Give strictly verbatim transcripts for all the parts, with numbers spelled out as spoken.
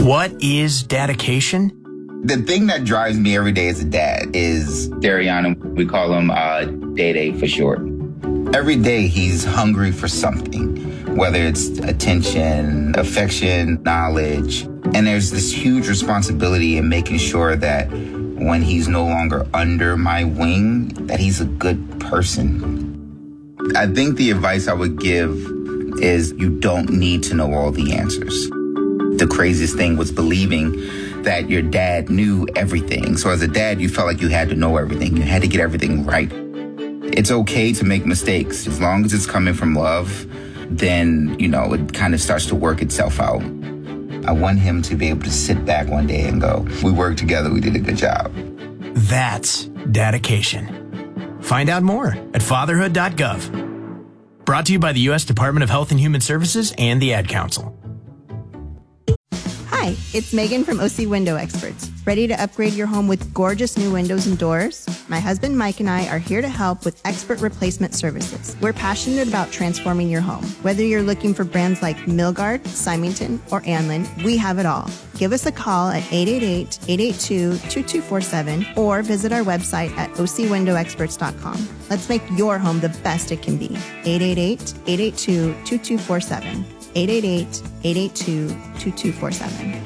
What is dedication? The thing that drives me every day as a dad is Dariana. We call him uh, Day-Day for short. Every day he's hungry for something, whether it's attention, affection, knowledge. And there's this huge responsibility in making sure that when he's no longer under my wing, that he's a good person. I think the advice I would give is you don't need to know all the answers. The craziest thing was believing that your dad knew everything. So as a dad, you felt like you had to know everything. You had to get everything right. It's okay to make mistakes. As long as it's coming from love, then, you know, it kind of starts to work itself out. I want him to be able to sit back one day and go, we worked together, we did a good job. That's dedication. Find out more at fatherhood dot gov. Brought to you by the U S Department of Health and Human Services and the Ad Council. Hi, it's Megan from O C Window Experts. Ready to upgrade your home with gorgeous new windows and doors? My husband Mike and I are here to help with expert replacement services. We're passionate about transforming your home. Whether you're looking for brands like Milgard, Symington, or Anlin, we have it all. Give us a call at eight eight eight, eight eight two, two two four seven or visit our website at o c window experts dot com. Let's make your home the best it can be. eight eight eight, eight eight two, two two four seven. eight eight eight, eight eight two, two two four seven.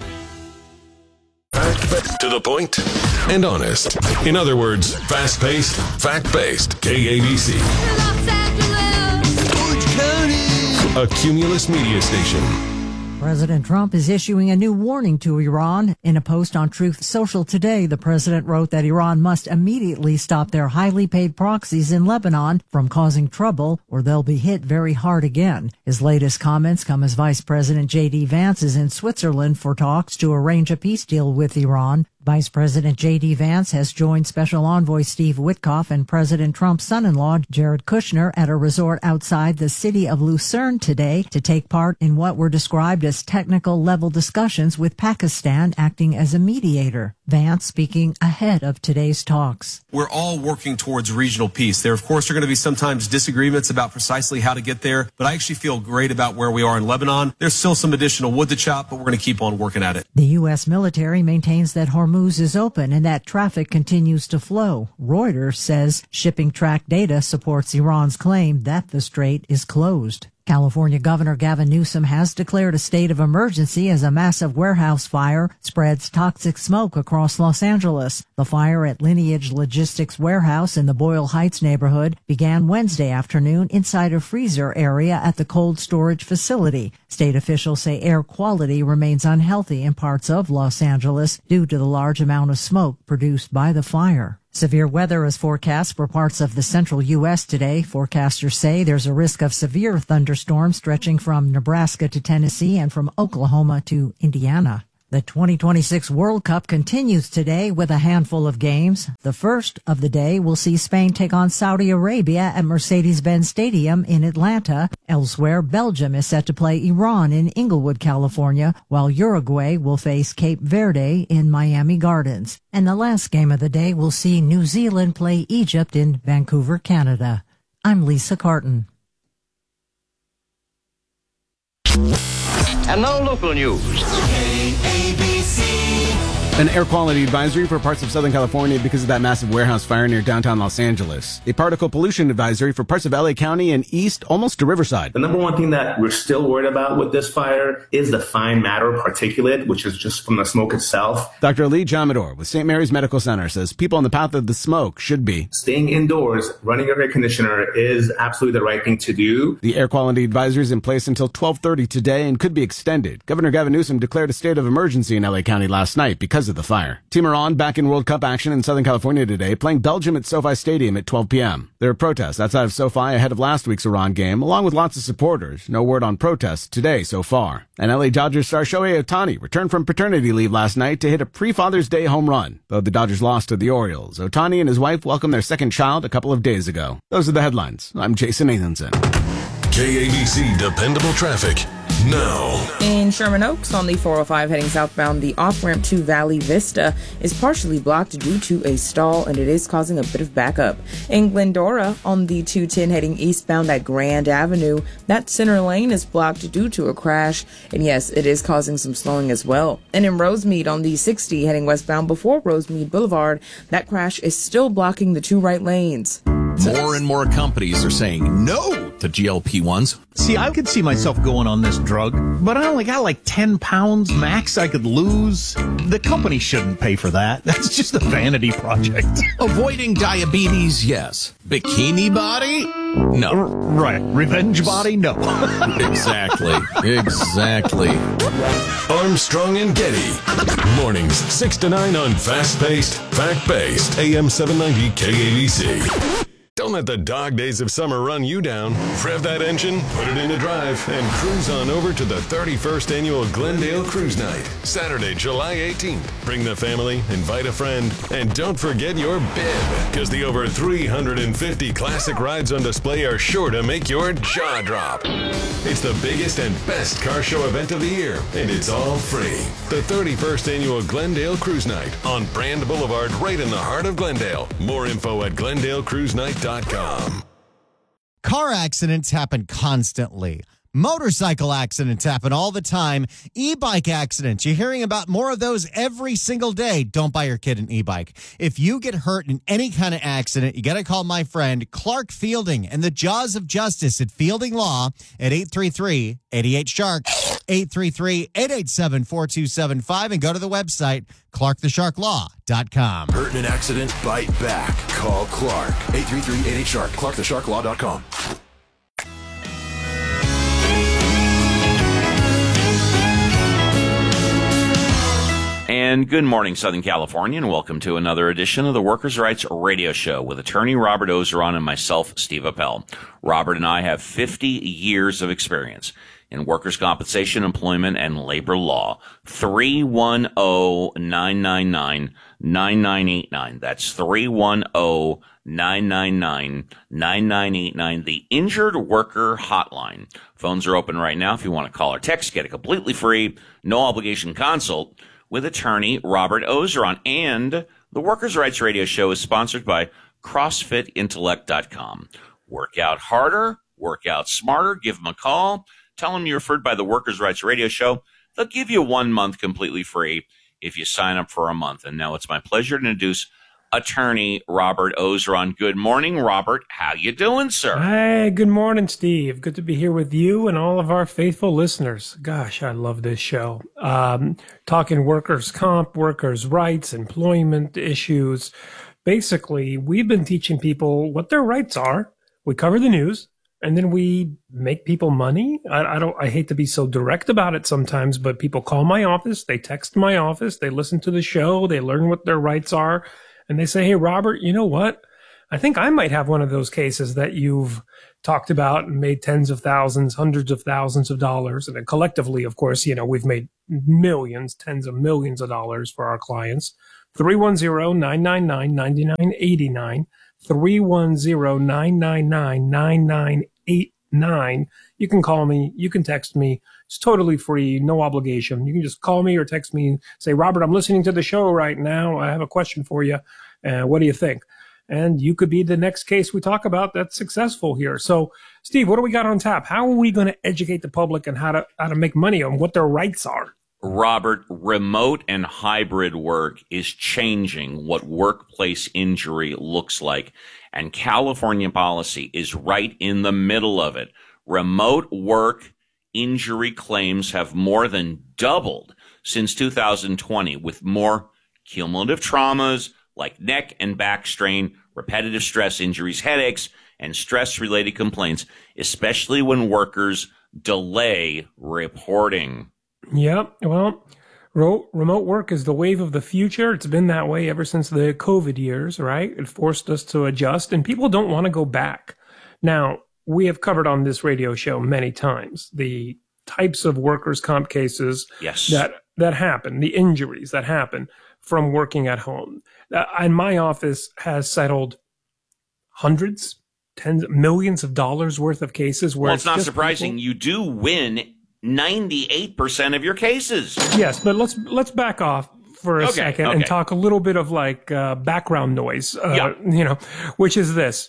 To the point and honest. In other words, fast-paced, fact-based. K A B C. Los Angeles. Orange County. A Cumulus media station. President Trump is issuing a new warning to Iran. In a post on Truth Social today, the president wrote that Iran must immediately stop their highly paid proxies in Lebanon from causing trouble, or they'll be hit very hard again. His latest comments come as Vice President J D Vance is in Switzerland for talks to arrange a peace deal with Iran. Vice President J D Vance has joined Special Envoy Steve Witkoff and President Trump's son-in-law Jared Kushner at a resort outside the city of Lucerne today to take part in what were described as technical-level discussions with Pakistan acting as a mediator. Vance speaking ahead of today's talks. We're all working towards regional peace. There, of course, are going to be sometimes disagreements about precisely how to get there, but I actually feel great about where we are in Lebanon. There's still some additional wood to chop, but we're going to keep on working at it. The U S military maintains that Hormuz is open and that traffic continues to flow. Reuters says shipping track data supports Iran's claim that the strait is closed. California Governor Gavin Newsom has declared a state of emergency as a massive warehouse fire spreads toxic smoke across Los Angeles. The fire at Lineage Logistics Warehouse in the Boyle Heights neighborhood began Wednesday afternoon inside a freezer area at the cold storage facility. State officials say air quality remains unhealthy in parts of Los Angeles due to the large amount of smoke produced by the fire. Severe weather is forecast for parts of the central U S today. Forecasters say there's a risk of severe thunderstorms stretching from Nebraska to Tennessee and from Oklahoma to Indiana. The twenty twenty-six World Cup continues today with a handful of games. The first of the day will see Spain take on Saudi Arabia at Mercedes-Benz Stadium in Atlanta. Elsewhere, Belgium is set to play Iran in Inglewood, California, while Uruguay will face Cape Verde in Miami Gardens. And the last game of the day will see New Zealand play Egypt in Vancouver, Canada. I'm Lisa Carton. And now local news. K A B C. An air quality advisory for parts of Southern California because of that massive warehouse fire near downtown Los Angeles. A particle pollution advisory for parts of L A County and east, almost to Riverside. The number one thing that we're still worried about with this fire is the fine matter particulate, which is just from the smoke itself. Doctor Ali Jamador with Saint Mary's Medical Center says people on the path of the smoke should be staying indoors, running your air conditioner is absolutely the right thing to do. The air quality advisory is in place until twelve thirty today and could be extended. Governor Gavin Newsom declared a state of emergency in L A County last night because of the fire. Team Iran back in World Cup action in Southern California today, playing Belgium at SoFi Stadium at twelve p.m. There are protests outside of SoFi ahead of last week's Iran game, along with lots of supporters. No word on protests today so far. And L A Dodgers star Shohei Ohtani returned from paternity leave last night to hit a pre-Father's Day home run. Though the Dodgers lost to the Orioles, Ohtani and his wife welcomed their second child a couple of days ago. Those are the headlines. I'm Jason Nathanson. K A B C Dependable Traffic. now. In Sherman Oaks on the four oh five heading southbound, the off-ramp to Valley Vista is partially blocked due to a stall, and it is causing a bit of backup. In Glendora on the two ten heading eastbound at Grand Avenue, that center lane is blocked due to a crash, and yes, it is causing some slowing as well. And in Rosemead on the sixty heading westbound before Rosemead Boulevard, that crash is still blocking the two right lanes. More and more companies are saying no to G L P ones. See, I could see myself going on this drug, but I only got like ten pounds max I could lose. The company shouldn't pay for that. That's just a vanity project. Avoiding diabetes, yes. Bikini body? No. Right. Revenge body? No. Exactly. Exactly. Armstrong and Getty. Mornings six to nine on fast-paced, fact-based A M seven ninety K A B C. Don't let the dog days of summer run you down. Rev that engine, put it into drive, and cruise on over to the thirty-first Annual Glendale Cruise Night, Saturday, July eighteenth. Bring the family, invite a friend, and don't forget your bib, because the over three hundred fifty classic rides on display are sure to make your jaw drop. It's the biggest and best car show event of the year, and it's all free. The thirty-first Annual Glendale Cruise Night on Brand Boulevard, right in the heart of Glendale. More info at glendale cruise night dot com. Car accidents happen constantly. Motorcycle accidents happen all the time. E-bike accidents, you're hearing about more of those every single day. Don't buy your kid an e-bike. If you get hurt in any kind of accident, you got to call my friend Clark Fielding and the Jaws of Justice at Fielding Law at eight three three, eight eight, shark, eight three three, eight eight seven, four two seven five, and go to the website, clark the shark law dot com. Hurt in an accident? Bite back. Call Clark. eight three three, eight eight, shark, clark the shark law dot com. And good morning, Southern California, and welcome to another edition of the Workers' Rights Radio Show with attorney Robert Ozeron and myself, Steve Appel. Robert and I have fifty years of experience in workers' compensation, employment, and labor law. three one zero, nine nine nine, nine nine eight nine. That's three one zero, nine nine nine, nine nine eight nine, the Injured Worker Hotline. Phones are open right now if you want to call or text. Get a completely free, no obligation consult with attorney Robert Ozeron. And the Workers' Rights Radio Show is sponsored by CrossFit Intellect dot com. Work out harder, work out smarter, give them a call. Tell them you're referred by the Workers' Rights Radio Show. They'll give you one month completely free if you sign up for a month. And now it's my pleasure to introduce attorney Robert Ozeron. Good morning, Robert. How you doing, sir? Hey, good morning, Steve. Good to be here with you and all of our faithful listeners. Gosh, I love this show. Um, talking workers' comp, workers' rights, employment issues. Basically, we've been teaching people what their rights are. We cover the news, and then we make people money. I, I don't. I hate to be so direct about it sometimes, but people call my office, they text my office, they listen to the show, they learn what their rights are. And they say, hey, Robert, you know what? I think I might have one of those cases that you've talked about and made tens of thousands, hundreds of thousands of dollars. And then collectively, of course, you know, we've made millions, tens of millions of dollars for our clients. three one zero, nine nine nine, nine nine eight nine, three one zero, nine nine nine, nine nine eight nine. You can call me. You can text me. It's totally free, no obligation. You can just call me or text me and say, Robert, I'm listening to the show right now. I have a question for you. Uh, what do you think? And you could be the next case we talk about that's successful here. So, Steve, what do we got on tap? How are we going to educate the public on how to how to make money on what their rights are? Robert, remote and hybrid work is changing what workplace injury looks like. And California policy is right in the middle of it. Remote work injury claims have more than doubled since two thousand twenty, with more cumulative traumas like neck and back strain, repetitive stress injuries, headaches, and stress-related complaints, especially when workers delay reporting. Yep. Well, ro- remote work is the wave of the future. It's been that way ever since the COVID years, right? It forced us to adjust, and people don't want to go back. Now, we have covered on this radio show many times the types of workers' comp cases yes. that, that happen, the injuries that happen from working at home. Uh, and my office has settled hundreds, tens, millions of dollars worth of cases where well, it's, it's not just surprising. people. You do win ninety-eight percent of your cases. Yes, but let's let's back off for a Okay, second okay. and talk a little bit of like uh, background noise, uh, Yeah. you know, which is this.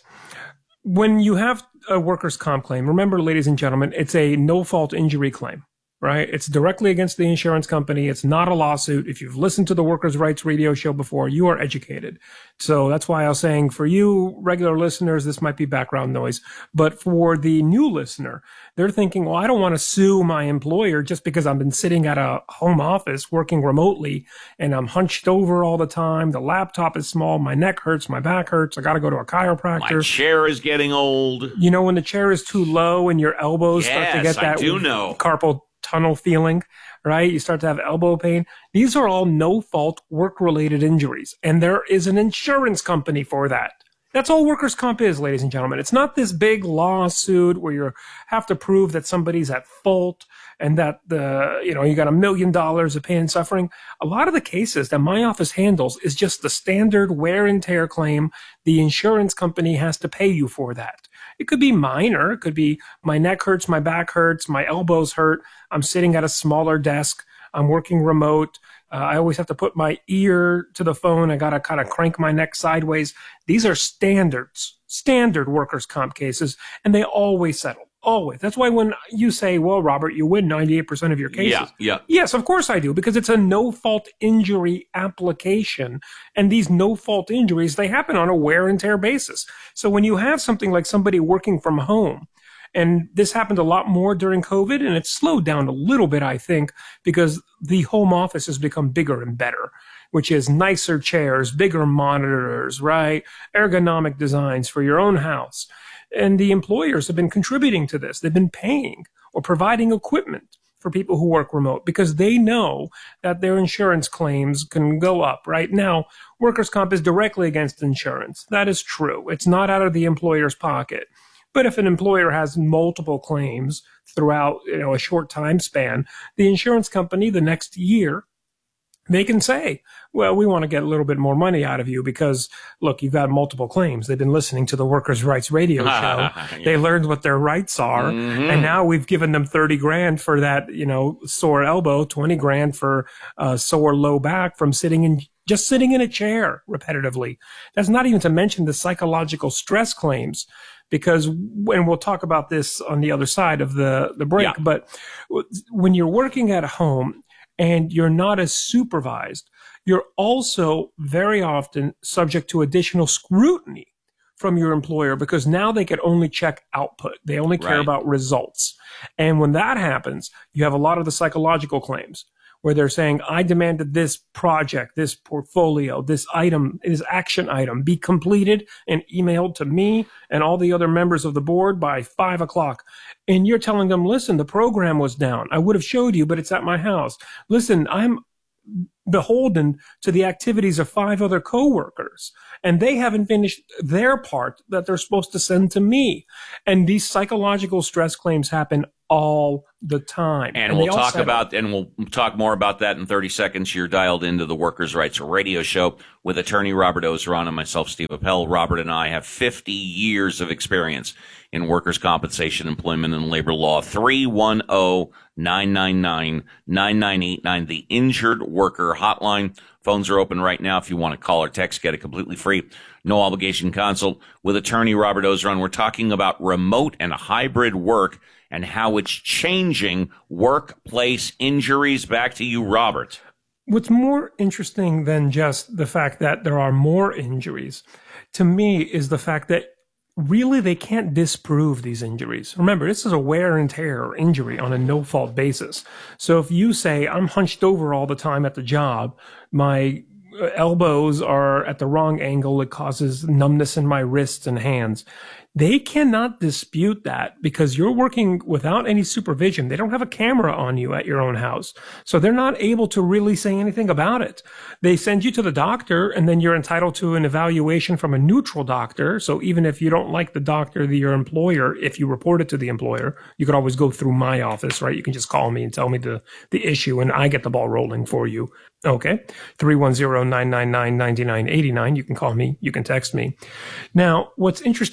When you have a workers' comp claim, remember, ladies and gentlemen, it's a no-fault injury claim, right? It's directly against the insurance company. It's not a lawsuit. If you've listened to the Workers' Rights Radio Show before, you are educated. So that's why I was saying for you regular listeners, this might be background noise. But for the new listener, they're thinking, well, I don't want to sue my employer just because I've been sitting at a home office working remotely and I'm hunched over all the time. The laptop is small. My neck hurts. My back hurts. I got to go to a chiropractor. My chair is getting old. You know, when the chair is too low and your elbows start to Yes, get that I do know. carpal tunnel feeling, right? You start to have elbow pain. These are all no-fault work-related injuries, and there is an insurance company for that. That's all workers' comp is, ladies and gentlemen. It's not this big lawsuit where you have to prove that somebody's at fault and that the, you know, you got a million dollars of pain and suffering. A lot of the cases that my office handles is just the standard wear and tear claim. The insurance company has to pay you for that. It could be minor. It could be my neck hurts, my back hurts, my elbows hurt. I'm sitting at a smaller desk. I'm working remote. Uh, I always have to put my ear to the phone. I got to kind of crank my neck sideways. These are standards, standard workers' comp cases, and they always settle. Always. That's why when you say, well, Robert, you win ninety-eight percent of your cases. Yeah, yeah. Yes, of course I do, because it's a no-fault injury application. And these no-fault injuries, they happen on a wear and tear basis. So when you have something like somebody working from home, and this happened a lot more during COVID, and it's slowed down a little bit, I think, because the home office has become bigger and better, which is nicer chairs, bigger monitors, right? Ergonomic designs for your own house. And the employers have been contributing to this. They've been paying or providing equipment for people who work remote because they know that their insurance claims can go up. Right now, workers' comp is directly against insurance. That is true. It's not out of the employer's pocket. But if an employer has multiple claims throughout, you know, a short time span, the insurance company the next year, they can say, well, we want to get a little bit more money out of you because, look, you've got multiple claims. They've been listening to the Workers' Rights Radio Show. Yeah. They learned what their rights are. Mhm. And now we've given them thirty grand for that, you know, sore elbow, twenty grand for uh, sore low back from sitting in, just sitting in a chair repetitively. That's not even to mention the psychological stress claims. Because, and we'll talk about this on the other side of the, the break, Yeah. but when you're working at home and you're not as supervised, you're also very often subject to additional scrutiny from your employer because now they can only check output. They only care Right. about results. And when that happens, you have a lot of the psychological claims where they're saying, I demanded this project, this portfolio, this item, this action item be completed and emailed to me and all the other members of the board by five o'clock. And you're telling them, listen, the program was down. I would have showed you, but it's at my house. Listen, I'm beholden to the activities of five other coworkers, and they haven't finished their part that they're supposed to send to me. And these psychological stress claims happen all the time. And, they we'll all talk settle. about, and we'll talk more about that in thirty seconds. You're dialed into the Workers' Rights Radio Show with attorney Robert Ozeron and myself, Steve Appel. Robert and I have fifty years of experience in workers' compensation, employment, and labor law. three one zero, nine nine nine, nine nine eight nine, the Injured Worker Hotline. Phones are open right now if you want to call or text. Get it completely free. No obligation consult with attorney Robert Ozeron. We're talking about remote and hybrid work and how it's changing workplace injuries. Back to you, Robert. What's more interesting than just the fact that there are more injuries, to me, is the fact that really they can't disprove these injuries. Remember, this is a wear and tear injury on a no-fault basis. So if you say, I'm hunched over all the time at the job, my elbows are at the wrong angle, it causes numbness in my wrists and hands. They cannot dispute that because you're working without any supervision. They don't have a camera on you at your own house. So they're not able to really say anything about it. They send you to the doctor and then you're entitled to an evaluation from a neutral doctor. So even if you don't like the doctor, the, your employer, if you report it to the employer, you could always go through my office, right? You can just call me and tell me the, the issue and I get the ball rolling for you. Okay. three one zero, nine nine nine, nine nine eight nine. You can call me. You can text me. Now, what's interesting is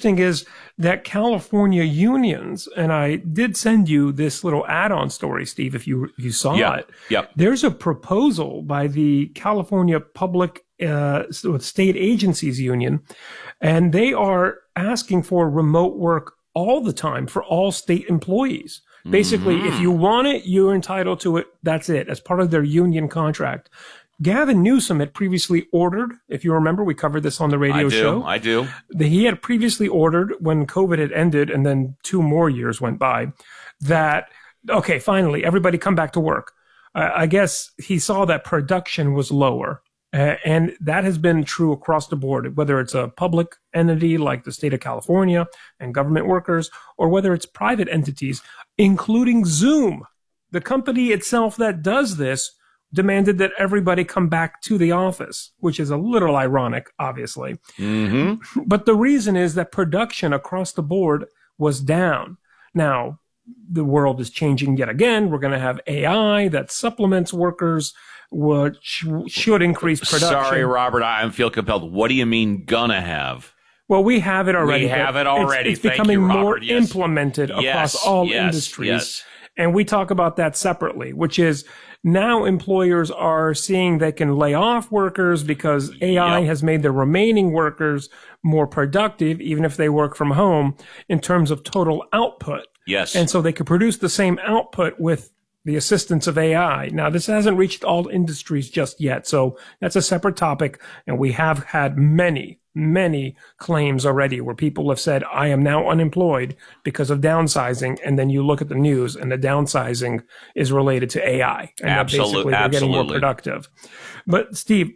that California unions, and I did send you this little add-on story, Steve, if you if you saw Yeah. it. Yep. There's a proposal by the California Public uh, State Agencies Union, and they are asking for remote work all the time for all state employees. Basically, Mm-hmm. if you want it, you're entitled to it. That's it. As part of their union contract. Gavin Newsom had previously ordered, if you remember, we covered this on the radio I do. show. I do. that he had previously ordered when COVID had ended and then two more years went by that, okay, finally, everybody come back to work. Uh, I guess he saw that production was lower. Uh, and that has been true across the board, whether it's a public entity like the state of California and government workers, or whether it's private entities, including Zoom. The company itself that does this demanded that everybody come back to the office, which is a little ironic, obviously. Mm-hmm. But the reason is that production across the board was down. Now, the world is changing yet again. We're going to have A I that supplements workers, which should increase production. Sorry, Robert, I feel compelled. What do you mean gonna have? Well, we have it already. We have but it already. It's, it's Thank becoming you, more Robert. Yes. implemented across Yes, all yes, industries. yes. And we talk about that separately, which is now employers are seeing they can lay off workers because A I Yep. has made the remaining workers more productive, even if they work from home, in terms of total output. Yes. And so they could produce the same output with the assistance of A I. Now, this hasn't reached all industries just yet, so that's a separate topic. And we have had many, many claims already where people have said, I am now unemployed because of downsizing. And then you look at the news and the downsizing is related to A I. And that Absolute- basically they're getting more absolutely. productive. But Steve,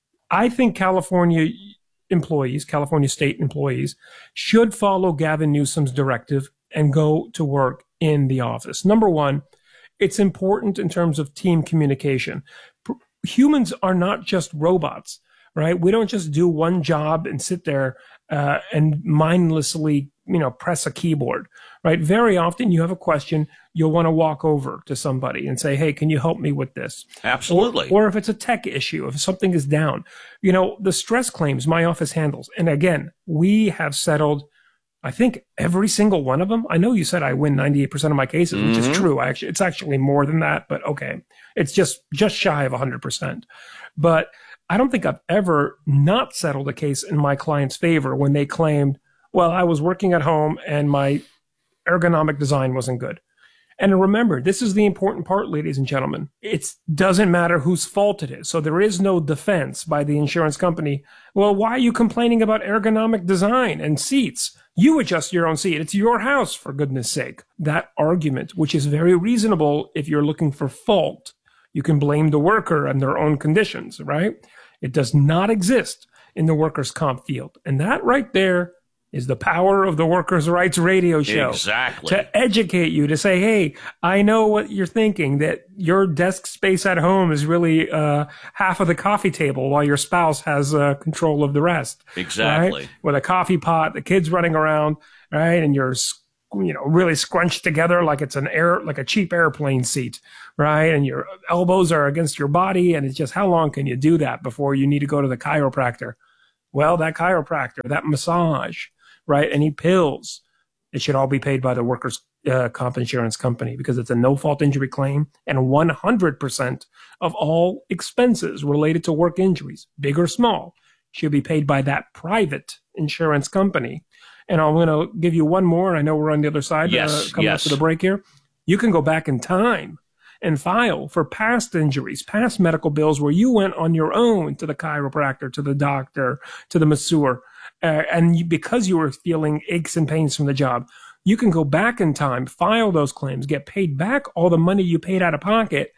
I think California employees, California state employees, should follow Gavin Newsom's directive and go to work in the office. Number one, it's important in terms of team communication. P- Humans are not just robots, right? We don't just do one job and sit there uh, and mindlessly, you know, press a keyboard, right? Very often you have a question, you'll want to walk over to somebody and say, hey, can you help me with this? Absolutely. Or, or if it's a tech issue, if something is down, you know, the stress claims my office handles. And again, we have settled I think every single one of them. I know you said I win ninety-eight percent of my cases, which Mhm. is true. I actually, it's actually more than that, but okay. It's just, just shy of one hundred percent. But I don't think I've ever not settled a case in my client's favor when they claimed, well, I was working at home and my ergonomic design wasn't good. And remember, this is the important part, ladies and gentlemen. It doesn't matter whose fault it is. So there is no defense by the insurance company. Well, why are you complaining about ergonomic design and seats? You adjust your own seat. It's your house, for goodness sake. That argument, which is very reasonable if you're looking for fault, you can blame the worker and their own conditions, right? It does not exist in the workers' comp field. And that right there is the power of the Workers' Rights Radio Show. Exactly. To educate you, to say, hey, I know what you're thinking, that your desk space at home is really uh, half of the coffee table while your spouse has uh, control of the rest. Exactly. Right? With a coffee pot, the kids running around, right? And you're, you know, really scrunched together like it's an air, like a cheap airplane seat, right? And your elbows are against your body. And it's just, how long can you do that before you need to go to the chiropractor? Well, that chiropractor, that massage, right? Any pills, it should all be paid by the workers' uh, comp insurance company because it's a no-fault injury claim, and one hundred percent of all expenses related to work injuries, big or small, should be paid by that private insurance company. And I'm going to give you one more. I know we're on the other side, Yes, uh, coming yes. up to the break here. You can go back in time and file for past injuries, past medical bills where you went on your own to the chiropractor, to the doctor, to the masseur. Uh, and you, because you were feeling aches and pains from the job, you can go back in time, file those claims, get paid back all the money you paid out of pocket,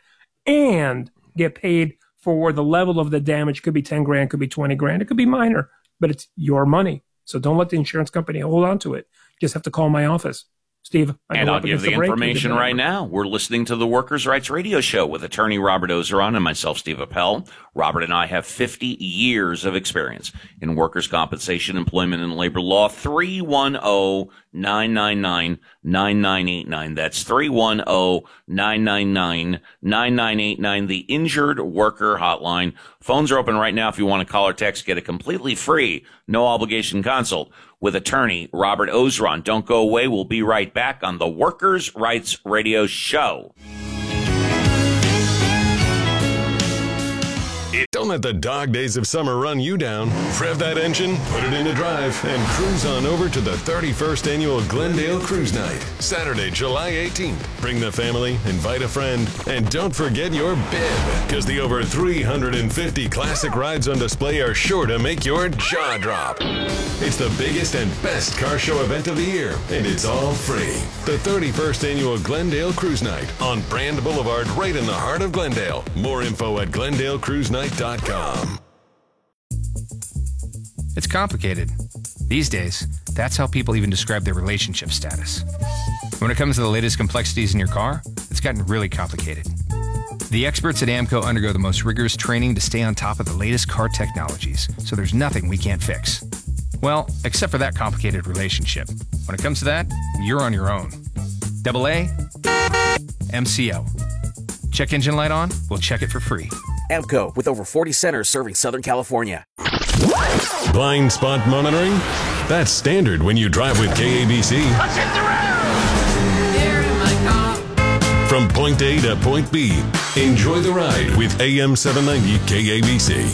and get paid for the level of the damage. Could be ten grand, could be twenty grand, it could be minor, but it's your money. So don't let the insurance company hold on to it. You just have to call my office. Steve, I And go I'll up give against the break. You information give the right number. now. We're listening to the Workers' Rights Radio Show with attorney Robert Ozeron and myself, Steve Appel. Robert and I have fifty years of experience in workers' compensation, employment, and labor law. three one zero, nine nine nine, nine nine eight nine. That's three one zero, nine nine nine, nine nine eight nine, the Injured Worker Hotline. Phones are open right now if you want to call or text. Get a completely free, no obligation consult with attorney Robert Ozeron. Don't go away. We'll be right back on the Workers' Rights Radio Show. Don't let the dog days of summer run you down. Rev that engine, put it into drive, and cruise on over to the thirty-first Annual Glendale Cruise Night, Saturday, July eighteenth. Bring the family, invite a friend, and don't forget your bib, because the over three hundred fifty classic rides on display are sure to make your jaw drop. It's the biggest and best car show event of the year, and it's all free. The thirty-first Annual Glendale Cruise Night on Brand Boulevard, right in the heart of Glendale. More info at glendale cruise night dot com. It's complicated. These days, that's how people even describe their relationship status. When it comes to the latest complexities in your car, it's gotten really complicated. The experts at AAMCO undergo the most rigorous training to stay on top of the latest car technologies, so there's nothing we can't fix. Well, except for that complicated relationship. When it comes to that, you're on your own. Double A, M C O. Check engine light on? We'll check it for free. AAMCO, with over forty centers serving Southern California. Blind spot monitoring? That's standard when you drive with K A B C. Let's hit the road! Here in my car. From point A to point B, enjoy the ride with A M seven ninety K A B C.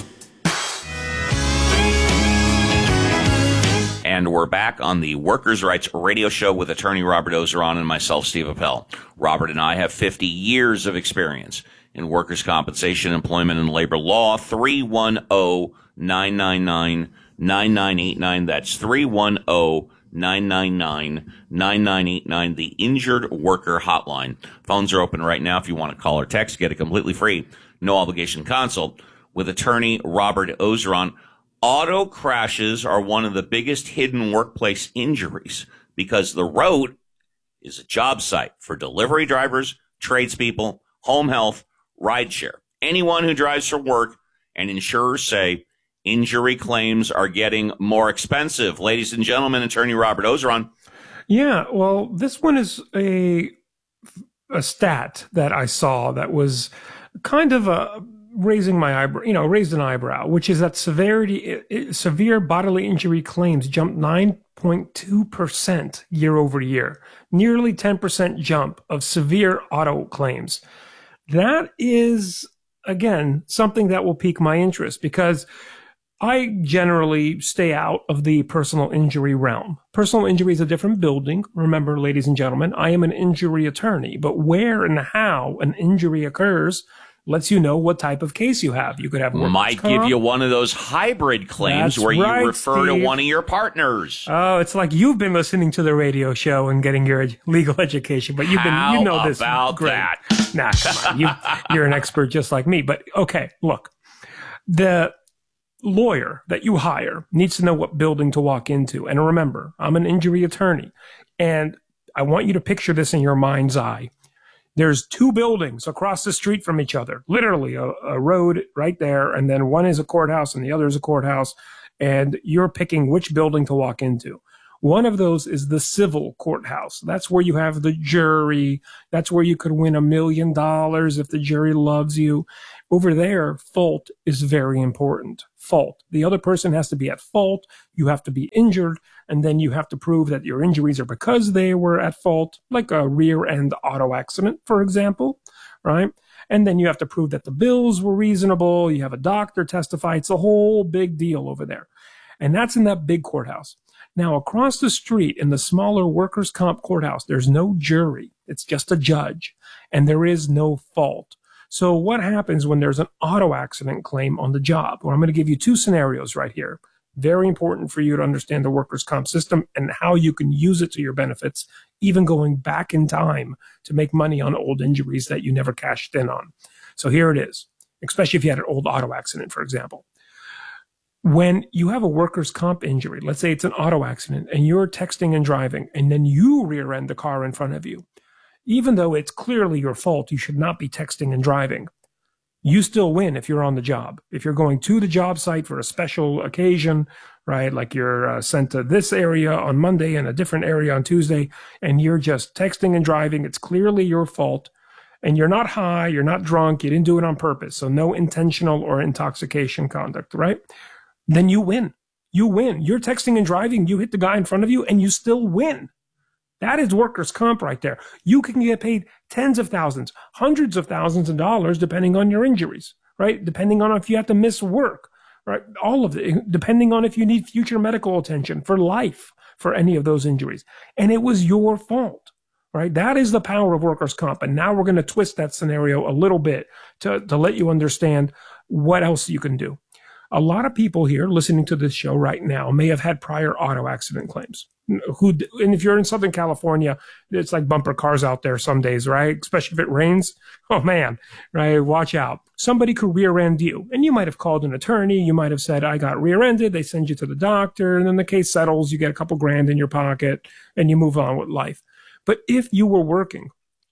And we're back on the Workers' Rights Radio Show with attorney Robert Ozeron and myself, Steve Appel. Robert and I have fifty years of experience in workers' compensation, employment, and labor law. three one zero, nine nine nine, nine nine eight nine. That's three one zero, nine nine nine, nine nine eight nine, the Injured Worker Hotline. Phones are open right now if you want to call or text. Get a completely free, no obligation consult with attorney Robert Ozeron. Auto crashes are one of the biggest hidden workplace injuries because the road is a job site for delivery drivers, tradespeople, home health, rideshare. Anyone who drives for work, and insurers say injury claims are getting more expensive. Ladies and gentlemen, attorney Robert Ozeron. Yeah, well, this one is a a stat that I saw that was kind of a raising my eyebrow, you know, raised an eyebrow, which is that severity, severe bodily injury claims jumped nine point two percent year over year, nearly ten percent jump of severe auto claims. That is, again, something that will pique my interest because I generally stay out of the personal injury realm. Personal injury is a different building. Remember, ladies and gentlemen, I am an injury attorney, but where and how an injury occurs lets you know what type of case you have. You could have workers' might comp. give you one of those hybrid claims That's where right, you refer Steve. to one of your partners. Oh, it's like you've been listening to the radio show and getting your ed- legal education, but you've been, How you know this. about great. that? Nah, come on. You, you're an expert just like me. But okay, look, the lawyer that you hire needs to know what building to walk into. And remember, I'm an injury attorney, and I want you to picture this in your mind's eye. There's two buildings across the street from each other, literally a, a road right there. And then one is a courthouse and the other is a courthouse. And you're picking which building to walk into. One of those is the civil courthouse. That's where you have the jury. That's where you could win a million dollars if the jury loves you. Over there, fault is very important. Fault. The other person has to be at fault. You have to be injured. And then you have to prove that your injuries are because they were at fault, like a rear end auto accident, for example, right? And then you have to prove that the bills were reasonable. You have a doctor testify. It's a whole big deal over there. And that's in that big courthouse. Now, across the street in the smaller workers' comp courthouse, there's no jury. It's just a judge. And there is no fault. So what happens when there's an auto accident claim on the job? Well, I'm going to give you two scenarios right here. Very important for you to understand the workers' comp system and how you can use it to your benefits, even going back in time to make money on old injuries that you never cashed in on. So here it is, especially if you had an old auto accident, for example. When you have a workers' comp injury, let's say it's an auto accident, and you're texting and driving, and then you rear-end the car in front of you, even though it's clearly your fault, you should not be texting and driving. You still win if you're on the job. If you're going to the job site for a special occasion, right? Like you're uh, sent to this area on Monday and a different area on Tuesday, and you're just texting and driving. It's clearly your fault. And you're not high, you're not drunk, you didn't do it on purpose. So no intentional or intoxication conduct, right? Then you win. you win. You're texting and driving, you hit the guy in front of you, and you still win. That is workers' comp right there. You can get paid tens of thousands, hundreds of thousands of dollars, depending on your injuries, right? Depending on if you have to miss work, right? All of it, depending on if you need future medical attention for life for any of those injuries. And it was your fault, right? That is the power of workers' comp. And now we're going to twist that scenario a little bit to, to let you understand what else you can do. A lot of people here listening to this show right now may have had prior auto accident claims. Who, and if you're in Southern California, it's like bumper cars out there some days, right? Especially if it rains. Oh man, right? Watch out. Somebody could rear end you, and you might have called an attorney. You might have said, I got rear ended. They send you to the doctor, and then the case settles. You get a couple grand in your pocket, and you move on with life. But if you were working,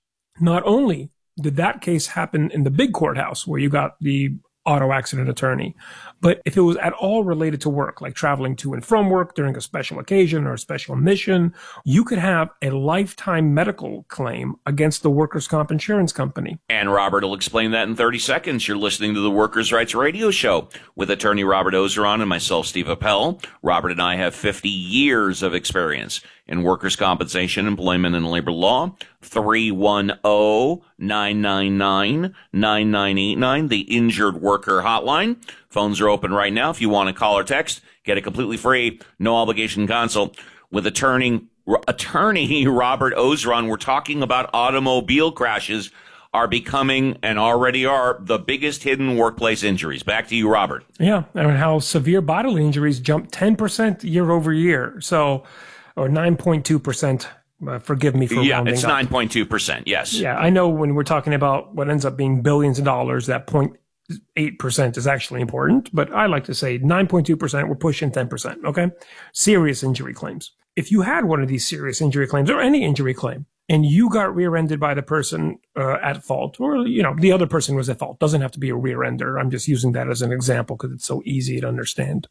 not only did that case happen in the big courthouse where you got the auto accident attorney, but if it was at all related to work, like traveling to and from work during a special occasion or a special mission, you could have a lifetime medical claim against the workers' comp insurance company. And Robert will explain that in thirty seconds. You're listening to the Workers' Rights Radio Show with attorney Robert Ozeron and myself, Steve Appel. Robert and I have fifty years of experience in workers' compensation, employment, and labor law. three one zero, nine nine nine, nine nine eight nine, the Injured Worker Hotline. Phones are open right now. If you want to call or text, get a completely free, no obligation consult with attorney, attorney Robert Ozeron. We're talking about automobile crashes are becoming and already are the biggest hidden workplace injuries. Back to you, Robert. Yeah, and how severe bodily injuries jumped ten percent year over year. So, or nine point two percent. Uh, forgive me for yeah, rounding it's up. nine point two percent. Yes. Yeah, I know when we're talking about what ends up being billions of dollars, that zero point eight percent is actually important. But I like to say nine point two percent, we're pushing ten percent. Okay. Serious injury claims. If you had one of these serious injury claims or any injury claim and you got rear-ended by the person uh, at fault, or, you know, the other person was at fault, doesn't have to be a rear-ender. I'm just using that as an example because it's so easy to understand.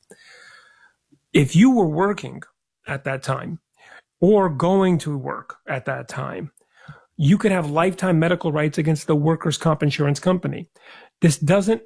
If you were working at that time, or going to work at that time, you could have lifetime medical rights against the workers' comp insurance company. This doesn't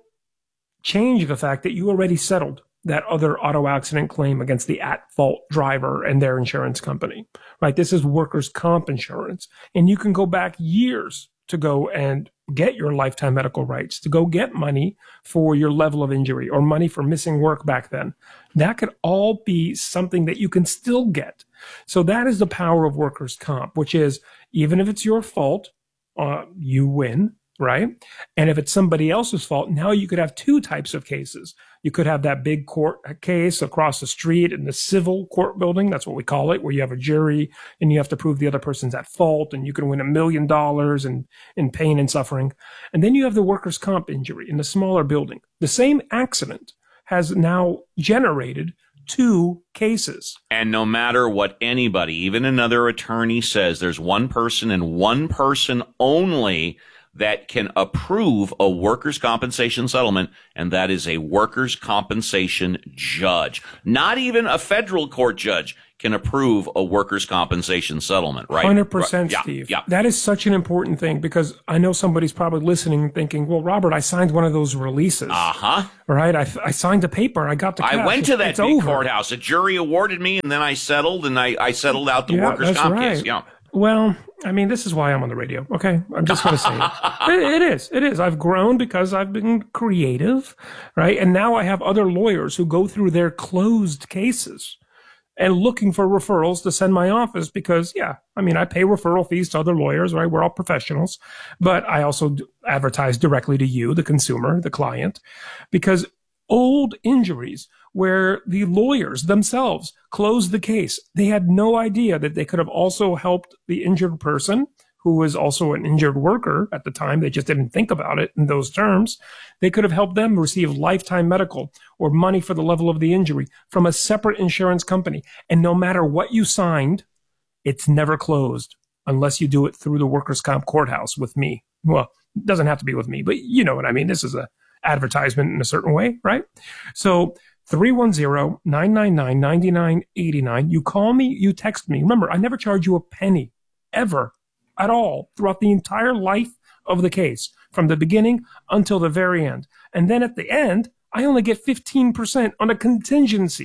change the fact that you already settled that other auto accident claim against the at-fault driver and their insurance company, right? This is workers' comp insurance. And you can go back years to go and get your lifetime medical rights, to go get money for your level of injury or money for missing work back then. That could all be something that you can still get. So that is the power of workers' comp, which is even if it's your fault, uh, you win, right? And if it's somebody else's fault, now you could have two types of cases. You could have that big court case across the street in the civil court building. That's what we call it, where you have a jury and you have to prove the other person's at fault and you can win a million dollars in, in pain and suffering. And then you have the workers' comp injury in the smaller building. The same accident has now generated two cases. And no matter what anybody, even another attorney says, there's one person and one person only that can approve a workers' compensation settlement, and that is a workers' compensation judge. Not even a federal court judge can approve a workers' compensation settlement, right? one hundred percent, yeah, Steve. Yeah. That is such an important thing because I know somebody's probably listening and thinking, well, Robert, I signed one of those releases. Uh-huh. Right? I, I signed a paper. I got the cash. I went to that it's big over. courthouse. A jury awarded me, and then I settled, and I, I settled out the Yeah, workers' that's comp right. case. Yeah. Well, I mean, this is why I'm on the radio. Okay. I'm just going to say it. it. It is. It is. I've grown because I've been creative, right? And now I have other lawyers who go through their closed cases and looking for referrals to send my office because, yeah, I mean, I pay referral fees to other lawyers, right? We're all professionals, but I also advertise directly to you, the consumer, the client, because old injuries where the lawyers themselves closed the case. They had no idea that they could have also helped the injured person who was also an injured worker at the time. They just didn't think about it in those terms. They could have helped them receive lifetime medical or money for the level of the injury from a separate insurance company. And no matter what you signed, it's never closed unless you do it through the workers' comp courthouse with me. Well, it doesn't have to be with me, but you know what I mean. This is a advertisement in a certain way, right? So three one zero, nine nine nine, nine nine eight nine. You call me, you text me. Remember, I never charge you a penny, ever, at all, throughout the entire life of the case, from the beginning until the very end. And then at the end, I only get fifteen percent on a contingency.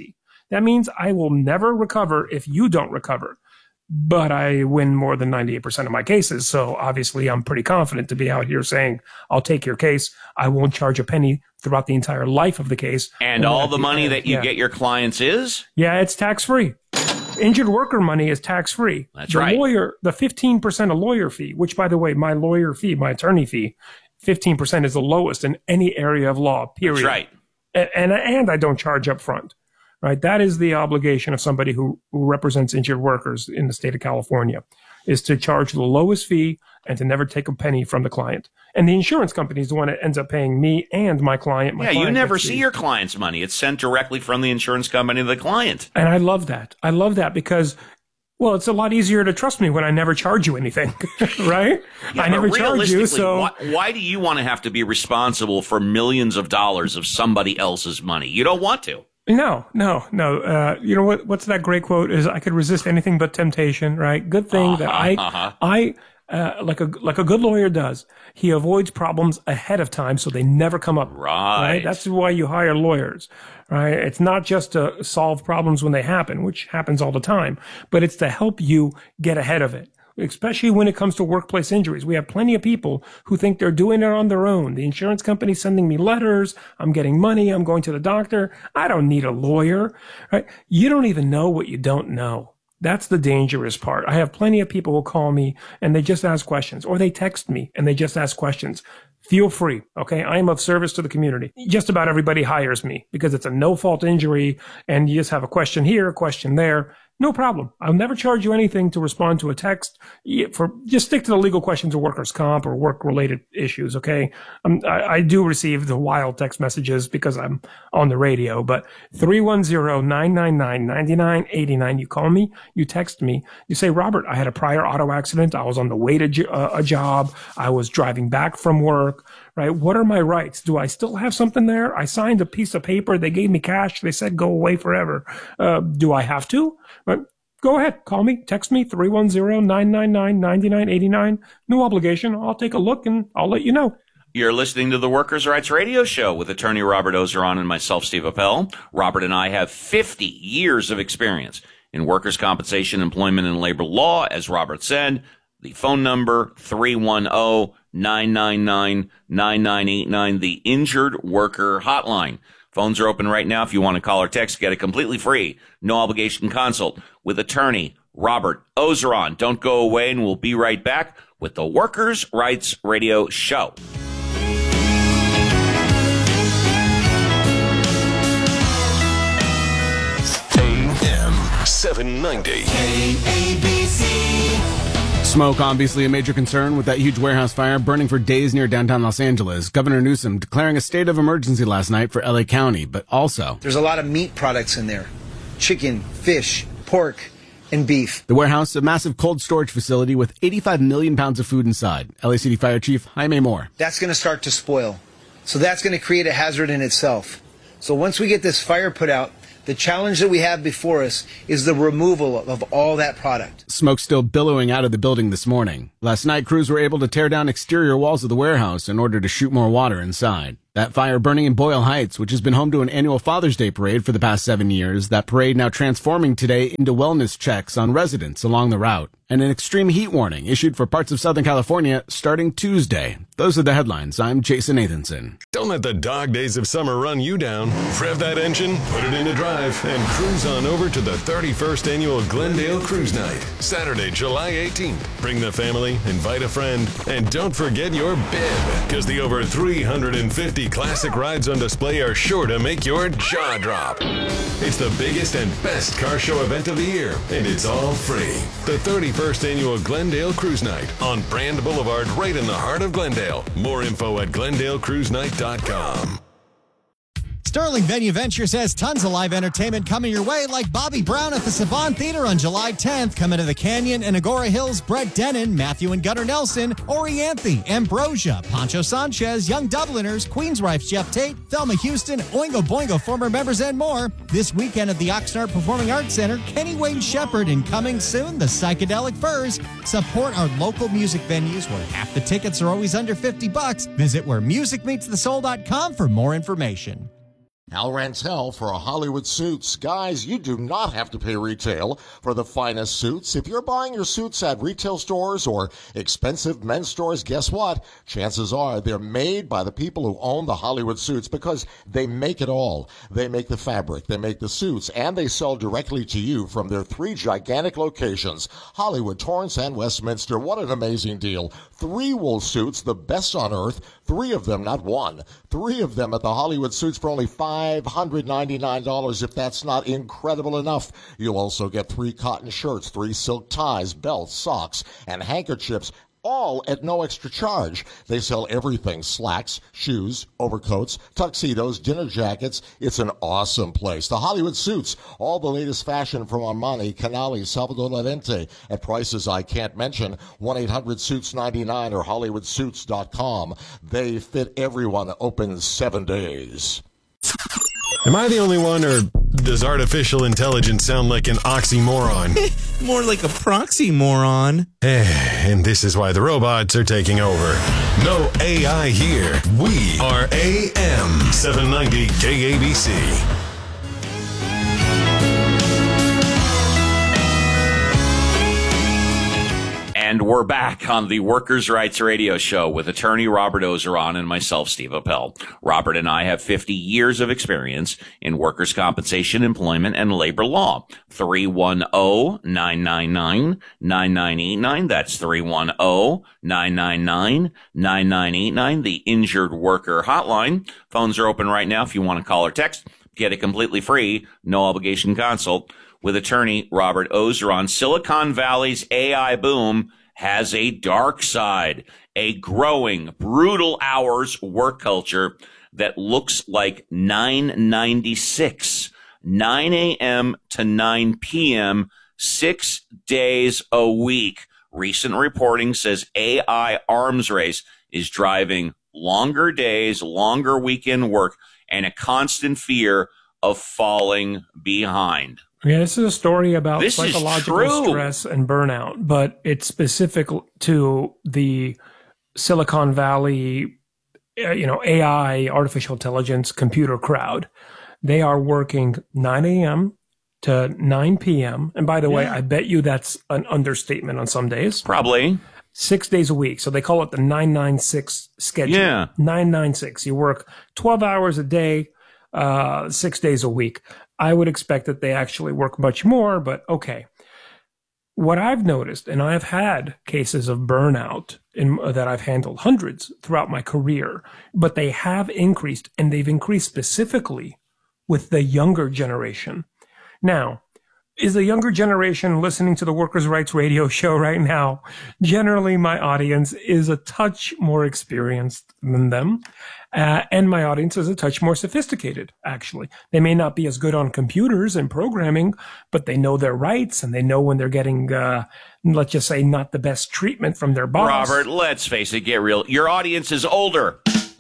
That means I will never recover if you don't recover. But I win more than ninety-eight percent of my cases. So obviously I'm pretty confident to be out here saying, I'll take your case. I won't charge a penny throughout the entire life of the case. And all the money that you yeah. get your clients is? Yeah, it's tax-free. Injured worker money is tax-free. That's the right. Lawyer, the fifteen percent a lawyer fee, which, by the way, my lawyer fee, my attorney fee, fifteen percent is the lowest in any area of law, period. That's right. And, and, and I don't charge up front. Right, that is the obligation of somebody who, who represents injured workers in the state of California, is to charge the lowest fee and to never take a penny from the client. And the insurance company is the one that ends up paying me and my client. My yeah, client you never gets see the- your client's money. It's sent directly from the insurance company to the client. And I love that. I love that because, well, it's a lot easier to trust me when I never charge you anything, right? Yeah, I never but charge you, realistically, so why, why do you want to have to be responsible for millions of dollars of somebody else's money? You don't want to. No, no, no. Uh, you know what? What's that great quote? Is I could resist anything but temptation. Right? Good thing that I, Uh-huh. I, uh, like a like a good lawyer does. He avoids problems ahead of time so they never come up. Right. That's why you hire lawyers. Right? It's not just to solve problems when they happen, which happens all the time, but it's to help you get ahead of it. Especially when it comes to workplace injuries. We have plenty of people who think they're doing it on their own. The insurance company's sending me letters. I'm getting money. I'm going to the doctor. I don't need a lawyer, right? You don't even know what you don't know. That's the dangerous part. I have plenty of people who call me and they just ask questions, or they text me and they just ask questions. Feel free. Okay. I am of service to the community. Just about everybody hires me because it's a no fault injury and you just have a question here, a question there. No problem. I'll never charge you anything to respond to a text. For just stick to the legal questions of workers' comp or work-related issues. Okay, um, I, I do receive the wild text messages because I'm on the radio. But three one zero, nine nine nine, nine nine eight nine. You call me. You text me. You say, Robert, I had a prior auto accident. I was on the way to jo- uh, a job. I was driving back from work. Right? What are my rights? Do I still have something there? I signed a piece of paper. They gave me cash. They said go away forever. Uh, do I have to? But go ahead. Call me. Text me. three one zero, nine nine nine, nine nine eight nine. No obligation. I'll take a look and I'll let you know. You're listening to the Workers' Rights Radio Show with attorney Robert Ozeron and myself, Steve Appel. Robert and I have fifty years of experience in workers' compensation, employment, and labor law. As Robert said, the phone number, three one zero, nine nine nine, nine nine eight nine, the Injured Worker Hotline. Phones are open right now. If you want to call or text, get a completely free, no obligation consult with attorney Robert Ozeron. Don't go away, and we'll be right back with the Workers' Rights Radio Show. A M seven ninety. K A B C. Smoke, obviously a major concern with that huge warehouse fire burning for days near downtown Los Angeles. Governor Newsom declaring a state of emergency last night for L A County, but also there's a lot of meat products in there. Chicken, fish, pork, and beef. The warehouse, a massive cold storage facility with eighty-five million pounds of food inside. L A City Fire Chief Jaime Moore. That's going to start to spoil. So that's going to create a hazard in itself. So once we get this fire put out, the challenge that we have before us is the removal of all that product. Smoke still billowing out of the building this morning. Last night, crews were able to tear down exterior walls of the warehouse in order to shoot more water inside. That fire burning in Boyle Heights, which has been home to an annual Father's Day parade for the past seven years. That parade now transforming today into wellness checks on residents along the route. And an extreme heat warning issued for parts of Southern California starting Tuesday. Those are the headlines. I'm Jason Nathanson. Don't let the dog days of summer run you down. Rev that engine, put it into drive, and cruise on over to the thirty-first Annual Glendale Cruise Night, Saturday, July eighteenth. Bring the family, invite a friend, and don't forget your bib, because the over three hundred fifty classic rides on display are sure to make your jaw drop. It's the biggest and best car show event of the year, and it's all free. The thirty-first Annual Glendale Cruise Night on Brand Boulevard, right in the heart of Glendale. More info at glendale cruise night dot com. Sterling Venue Ventures has tons of live entertainment coming your way, like Bobby Brown at the Saban Theater on July tenth. Coming to the Canyon and Agora Hills, Brett Dennen, Matthew and Gunnar Nelson, Orianthe, Ambrosia, Pancho Sanchez, Young Dubliners, Queensrife's Jeff Tate, Thelma Houston, Oingo Boingo former members, and more. This weekend at the Oxnard Performing Arts Center, Kenny Wayne Shepherd, and coming soon, the Psychedelic Furs. Support our local music venues where half the tickets are always under fifty bucks. Visit where music meets the soul dot com for more information. Al Rantel for Hollywood Suits. Guys, you do not have to pay retail for the finest suits. If you're buying your suits at retail stores or expensive men's stores, guess what? Chances are they're made by the people who own the Hollywood Suits because they make it all. They make the fabric, they make the suits, and they sell directly to you from their three gigantic locations, Hollywood, Torrance, and Westminster. What an amazing deal. Three wool suits, the best on earth. Three of them, not one. Three of them at the Hollywood Suits for only five hundred ninety-nine dollars. If that's not incredible enough, you'll also get three cotton shirts, three silk ties, belts, socks, and handkerchiefs, all at no extra charge. They sell everything: slacks, shoes, overcoats, tuxedos, dinner jackets. It's an awesome place. The Hollywood Suits, all the latest fashion from Armani, Canali, Salvador Lorente at prices I can't mention. one eight hundred suits ninety-nine or hollywood suits dot com. They fit everyone, open seven days. Am I the only one, or does artificial intelligence sound like an oxymoron? More like a proxy moron. And this is why the robots are taking over. No A I here. We are A M seven ninety K A B C. And we're back on the Workers' Rights Radio Show with attorney Robert Ozeron and myself, Steve Appel. Robert and I have fifty years of experience in workers' compensation, employment, and labor law. three one zero, nine nine nine, nine nine eight nine. That's three one zero, nine nine nine, nine nine eight nine, the Injured Worker Hotline. Phones are open right now if you want to call or text. Get a completely free, no obligation consult with attorney Robert Ozeron. Silicon Valley's A I boom has a dark side, a growing, brutal hours work culture that looks like nine ninety-six, nine a.m. to nine p.m., six days a week. Recent reporting says A I arms race is driving longer days, longer weekend work, and a constant fear of falling behind. Yeah, this is a story about This is psychological true. stress and burnout, but it's specific to the Silicon Valley, uh, you know, A I, artificial intelligence, computer crowd. They are working nine a.m. to nine p.m. And by the way, Yeah. I bet you that's an understatement on some days. Probably. Six days a week. So they call it the nine nine six schedule. Yeah. nine nine six. You work twelve hours a day, uh, six days a week. I would expect that they actually work much more, but okay. What I've noticed, and I've had cases of burnout in, that I've handled hundreds throughout my career, but they have increased, and they've increased specifically with the younger generation. Now, is the younger generation listening to the Workers' Rights Radio Show right now? Generally, my audience is a touch more experienced than them. Uh, and my audience is a touch more sophisticated, actually. They may not be as good on computers and programming, but they know their rights and they know when they're getting, uh, let's just say, not the best treatment from their boss. Robert, let's face it, get real. Your audience is older.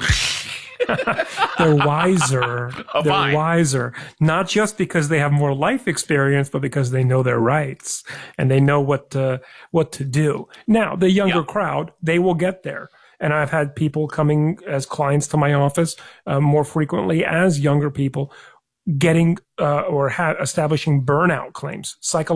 They're wiser. Oh, They're fine. wiser. Not just because they have more life experience, but because they know their rights and they know what to, what to do. Now, the younger Yeah. crowd, they will get there. And I've had people coming as clients to my office uh, more frequently as younger people getting uh, or ha- establishing burnout claims, psychological